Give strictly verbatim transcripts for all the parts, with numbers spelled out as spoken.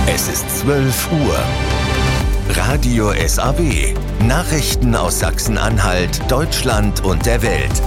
Es ist zwölf Uhr. Radio S A W. Nachrichten aus Sachsen-Anhalt, Deutschland und der Welt.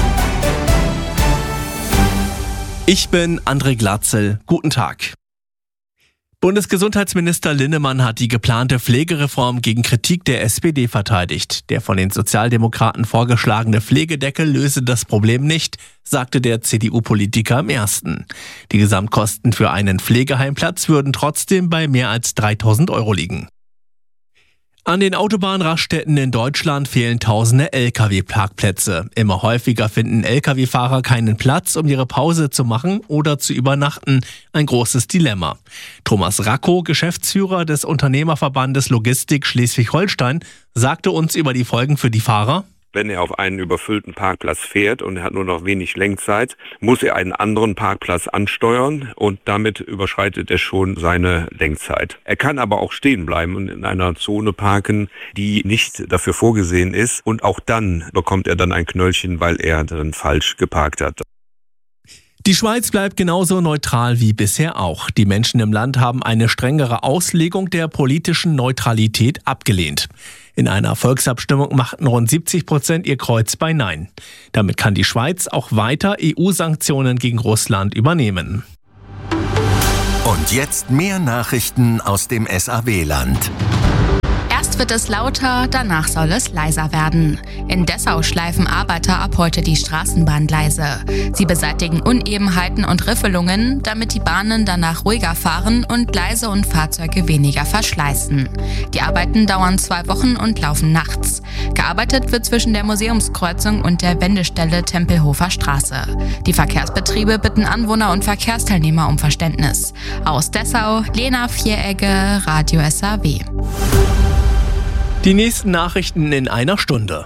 Ich bin André Glatzel. Guten Tag. Bundesgesundheitsminister Linnemann hat die geplante Pflegereform gegen Kritik der S P D verteidigt. Der von den Sozialdemokraten vorgeschlagene Pflegedeckel löse das Problem nicht, sagte der C D U-Politiker im Ersten. Die Gesamtkosten für einen Pflegeheimplatz würden trotzdem bei mehr als dreitausend Euro liegen. An den Autobahnraststätten in Deutschland fehlen tausende L K W-Parkplätze. Immer häufiger finden L K W-Fahrer keinen Platz, um ihre Pause zu machen oder zu übernachten. Ein großes Dilemma. Thomas Racco, Geschäftsführer des Unternehmerverbandes Logistik Schleswig-Holstein, sagte uns über die Folgen für die Fahrer. Wenn er auf einen überfüllten Parkplatz fährt und er hat nur noch wenig Lenkzeit, muss er einen anderen Parkplatz ansteuern und damit überschreitet er schon seine Lenkzeit. Er kann aber auch stehen bleiben und in einer Zone parken, die nicht dafür vorgesehen ist, und auch dann bekommt er dann ein Knöllchen, weil er dann falsch geparkt hat. Die Schweiz bleibt genauso neutral wie bisher auch. Die Menschen im Land haben eine strengere Auslegung der politischen Neutralität abgelehnt. In einer Volksabstimmung machten rund siebzig Prozent ihr Kreuz bei Nein. Damit kann die Schweiz auch weiter E U-Sanktionen gegen Russland übernehmen. Und jetzt mehr Nachrichten aus dem S A W-Land. Erst wird es lauter, danach soll es leiser werden. In Dessau schleifen Arbeiter ab heute die Straßenbahngleise. Sie beseitigen Unebenheiten und Riffelungen, damit die Bahnen danach ruhiger fahren und Gleise und Fahrzeuge weniger verschleißen. Die Arbeiten dauern zwei Wochen und laufen nachts. Gearbeitet wird zwischen der Museumskreuzung und der Wendestelle Tempelhofer Straße. Die Verkehrsbetriebe bitten Anwohner und Verkehrsteilnehmer um Verständnis. Aus Dessau, Lena Vieregge, Radio S A W. Die nächsten Nachrichten in einer Stunde.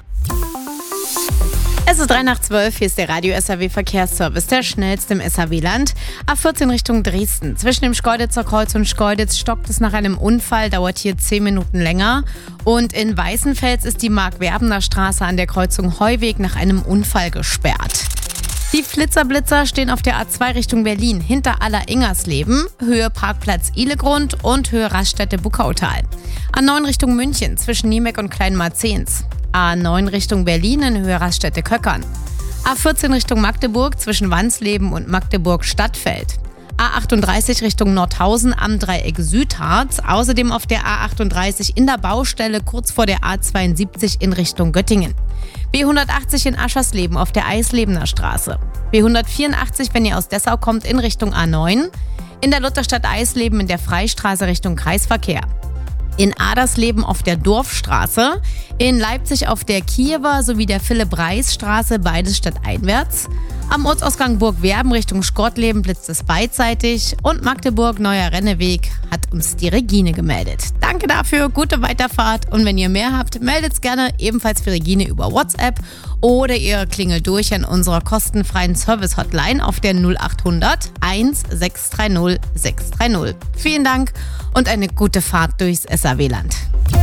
Es ist drei nach zwölf, hier ist der Radio S A W Verkehrsservice, der schnellste im S A W-Land. A vierzehn Richtung Dresden. Zwischen dem Schkeuditzer Kreuz und Schkeuditz stockt es nach einem Unfall, dauert hier zehn Minuten länger. Und in Weißenfels ist die Mark-Werbener Straße an der Kreuzung Heuweg nach einem Unfall gesperrt. Die Flitzerblitzer stehen auf der A zwei Richtung Berlin, hinter Aller-Ingersleben, Höhe Parkplatz Ihlegrund und Höhe Raststätte Buckautal. A neun Richtung München zwischen Niemek und Kleinmarzens. A neun Richtung Berlin in Höhe Raststätte Köckern. A vierzehn Richtung Magdeburg zwischen Wansleben und Magdeburg-Stadtfeld. A achtunddreißig Richtung Nordhausen am Dreieck Südharz. Außerdem auf der A achtunddreißig in der Baustelle kurz vor der A zweiundsiebzig in Richtung Göttingen. B hundertachtzig in Aschersleben auf der Eislebener Straße. B hundertvierundachtzig, wenn ihr aus Dessau kommt, in Richtung A neun. In der Lutherstadt Eisleben in der Freistraße Richtung Kreisverkehr. In Adersleben auf der Dorfstraße, in Leipzig auf der Kiewer sowie der Philipp-Reis-Straße, beides stadteinwärts. Am Ortsausgang Burg-Werben Richtung Schottleben blitzt es beidseitig und Magdeburg Neuer Renneweg hat uns die Regine gemeldet. Danke dafür, gute Weiterfahrt, und wenn ihr mehr habt, meldet's gerne ebenfalls für Regine über WhatsApp oder ihr klingelt durch an unserer kostenfreien Service-Hotline auf der null achthundert eins sechs drei null sechs drei null. Vielen Dank und eine gute Fahrt durchs S A W-Land.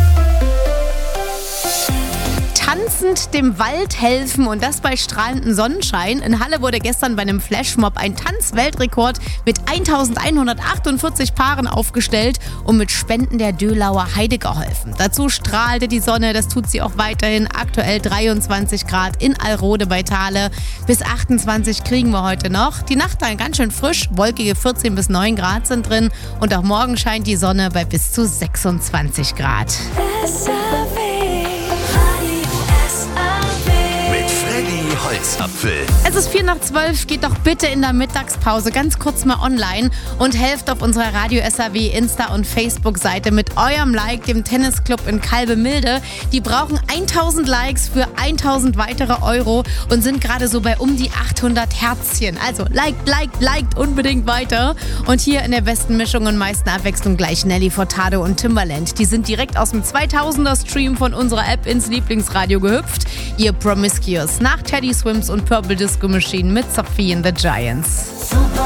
Tanzend dem Wald helfen, und das bei strahlendem Sonnenschein. In Halle wurde gestern bei einem Flashmob ein Tanzweltrekord mit eintausendeinhundertachtundvierzig Paaren aufgestellt und mit Spenden der Dölauer Heide geholfen. Dazu strahlte die Sonne, das tut sie auch weiterhin. Aktuell dreiundzwanzig Grad in Alrode bei Thale. Bis achtundzwanzig kriegen wir heute noch. Die Nacht dann ganz schön frisch, wolkige vierzehn bis neun Grad sind drin, und auch morgen scheint die Sonne bei bis zu sechsundzwanzig Grad. Holzapfel. Es ist vier nach zwölf, geht doch bitte in der Mittagspause ganz kurz mal online und helft auf unserer Radio S A W Insta- und Facebook-Seite mit eurem Like dem Tennisclub in Kalbemilde. Die brauchen tausend Likes für tausend weitere Euro und sind gerade so bei um die achthundert Herzchen. Also liked, liked, liked unbedingt weiter. Und hier in der besten Mischung und meisten Abwechslung gleich Nelly Furtado und Timbaland. Die sind direkt aus dem zweitausender-Stream von unserer App ins Lieblingsradio gehüpft. Ihr Promiscuous nach Teddy Swims und Purple Disco Machine mit Sophie and the Giants.